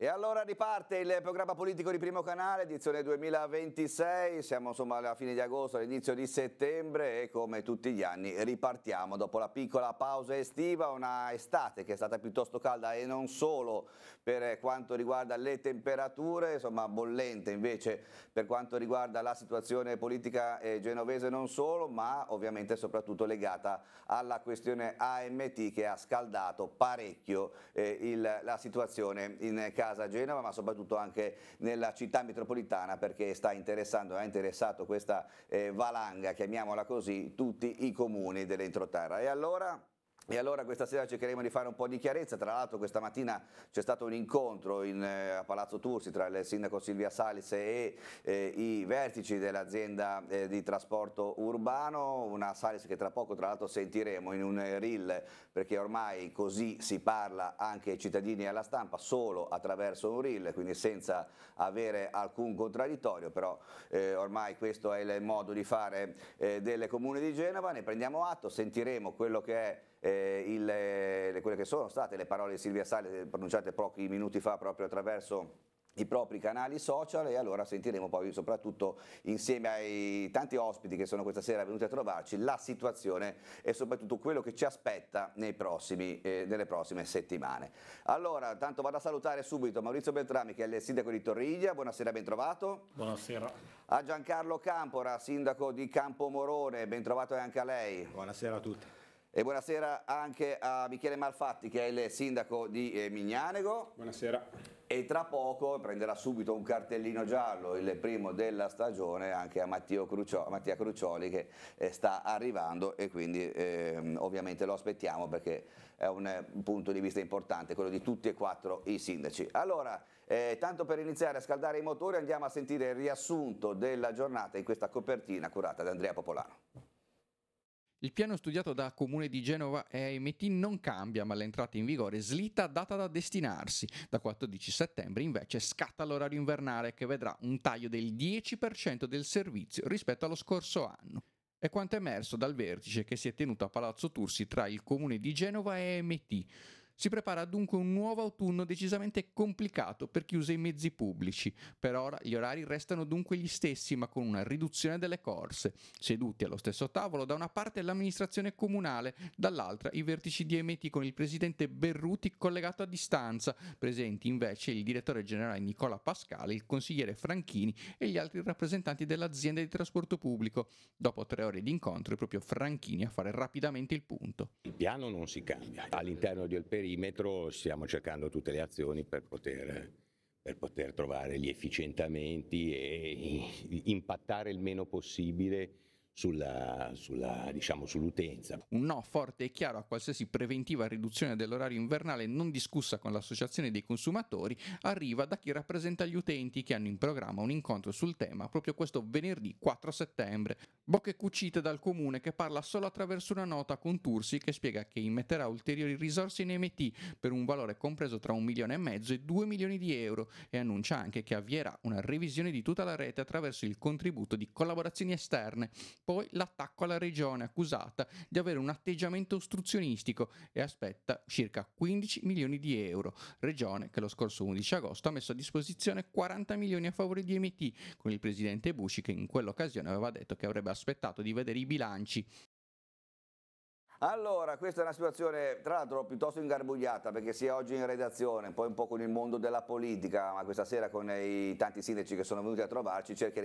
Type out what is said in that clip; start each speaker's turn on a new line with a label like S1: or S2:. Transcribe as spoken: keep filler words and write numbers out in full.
S1: E allora riparte il programma politico di Primo Canale, edizione duemilaventisei, siamo insomma alla fine di agosto, all'inizio di settembre e come tutti gli anni ripartiamo dopo la piccola pausa estiva, una estate che è stata piuttosto calda e non solo per quanto riguarda le temperature, insomma bollente invece per quanto riguarda la situazione politica eh, genovese non solo, ma ovviamente soprattutto legata alla questione A M T che ha scaldato parecchio eh, il, la situazione in casa a Genova, ma soprattutto anche nella città metropolitana, perché sta interessando, ha interessato questa eh, valanga, chiamiamola così, tutti i comuni dell'entroterra. E allora... E allora questa sera cercheremo di fare un po' di chiarezza. Tra l'altro questa mattina c'è stato un incontro in, eh, a Palazzo Tursi tra il sindaco Silvia Salis e eh, i vertici dell'azienda eh, di trasporto urbano, una Salis che tra poco tra l'altro sentiremo in un reel, perché ormai così si parla anche ai cittadini e alla stampa, solo attraverso un reel, quindi senza avere alcun contraddittorio, però eh, ormai questo è il modo di fare eh, delle comuni di Genova. Ne prendiamo atto, sentiremo quello che è Eh, il, le, quelle che sono state le parole di Silvia Salis pronunciate pochi minuti fa proprio attraverso i propri canali social, e allora sentiremo poi soprattutto insieme ai tanti ospiti che sono questa sera venuti a trovarci la situazione e soprattutto quello che ci aspetta nei prossimi, eh, nelle prossime settimane. Allora, tanto vado a salutare subito Maurizio Beltrami che è il sindaco di Torriglia, buonasera, ben trovato.
S2: Buonasera.
S1: A Giancarlo Campora, sindaco di Campomorone, ben trovato anche a lei.
S3: Buonasera a tutti.
S1: E buonasera anche a Michele Malfatti che è il sindaco di eh, Mignanego.
S4: Buonasera.
S1: E tra poco prenderà subito un cartellino giallo, il primo della stagione, anche a Matteo Crucio, Mattia Crucioli che eh, sta arrivando, e quindi eh, ovviamente lo aspettiamo perché è un eh, punto di vista importante, quello di tutti e quattro i sindaci. Allora, eh, tanto per iniziare a scaldare i motori andiamo a sentire il riassunto della giornata in questa copertina curata da Andrea Popolano.
S5: Il piano studiato da Comune di Genova e A M T non cambia, ma l'entrata in vigore slitta data da destinarsi. Da quattordici settembre invece scatta l'orario invernale che vedrà un taglio del dieci per cento del servizio rispetto allo scorso anno. È quanto emerso dal vertice che si è tenuto a Palazzo Tursi tra il Comune di Genova e A M T. Si prepara dunque un nuovo autunno decisamente complicato per chi usa i mezzi pubblici. Per ora gli orari restano dunque gli stessi, ma con una riduzione delle corse. Seduti allo stesso tavolo, da una parte l'amministrazione comunale, dall'altra i vertici di A M T con il presidente Berruti collegato a distanza, presenti invece il direttore generale Nicola Pascale, il consigliere Franchini e gli altri rappresentanti dell'azienda di trasporto pubblico. Dopo tre ore di incontro è proprio Franchini a fare rapidamente il punto.
S3: Il piano non si cambia, all'interno del perimetro stiamo cercando tutte le azioni per poter, per poter trovare gli efficientamenti e impattare il meno possibile sulla, sulla, diciamo, sull'utenza.
S5: Un no forte e chiaro a qualsiasi preventiva riduzione dell'orario invernale non discussa con l'associazione dei consumatori arriva da chi rappresenta gli utenti, che hanno in programma un incontro sul tema proprio questo venerdì quattro settembre. Bocche cucite dal comune che parla solo attraverso una nota con Tursi che spiega che immetterà ulteriori risorse in M T per un valore compreso tra un milione e mezzo e due milioni di euro, e annuncia anche che avvierà una revisione di tutta la rete attraverso il contributo di collaborazioni esterne. Poi l'attacco alla regione accusata di avere un atteggiamento ostruzionistico e aspetta circa quindici milioni di euro. Regione che lo scorso undici agosto ha messo a disposizione quaranta milioni a favore di M T, con il presidente Busci che in quell'occasione aveva detto che avrebbe aspettato di vedere i bilanci.
S1: Allora, questa è una situazione tra l'altro piuttosto ingarbugliata, perché sia oggi in redazione, poi un po' con il mondo della politica, ma questa sera con i tanti sindaci che sono venuti a trovarci cercheremo